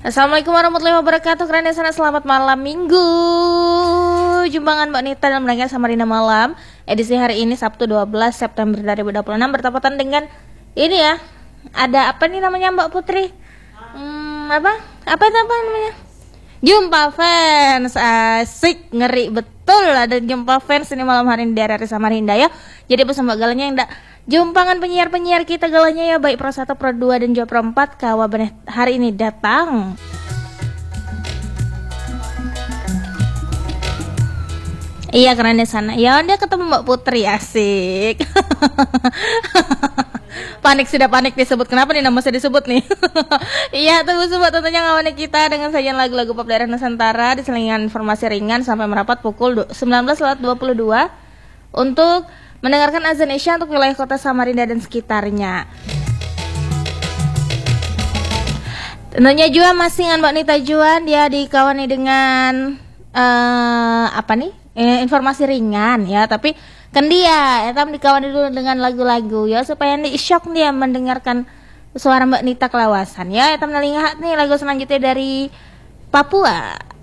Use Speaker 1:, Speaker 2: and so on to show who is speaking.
Speaker 1: Assalamualaikum warahmatullahi wabarakatuh. Keren sana, selamat malam minggu. Jumpangan Mbak Nita dan Mendengar Samarinda Malam. Edisi hari ini Sabtu 12 September 2026 bertepatan dengan ini ya. Ada apa nih namanya Mbak Putri? Apa itu namanya? Jumpa fans. Asik, ngeri betul ada jumpa fans ini malam hari ini dari Samarinda ya. Jadi pesan Mbak Galanya yang jumpangan penyiar-penyiar kita galanya ya, baik Pro 1, Pro 2 dan juga Pro 4 kawabannya hari ini datang. Iya karena di sana. Ya dia ketemu Mbak Putri, asik. Panik sudah panik disebut. Kenapa nih nama saya disebut nih? Iya tunggu sobat, tentunya ngawani kita dengan sajian lagu-lagu pop daerah Nusantara diselingan informasi ringan sampai merapat pukul 19.22 untuk mendengarkan azan Isya untuk wilayah kota Samarinda dan sekitarnya. Tentunya juga masih dengan Mbak Nita Juan, dia dikawani dengan informasi ringan ya, tapi kan dia dikawani dulu dengan lagu-lagu ya supaya di shock dia mendengarkan suara Mbak Nita kelawasan ya. Kita melihat nih lagu selanjutnya dari Papua.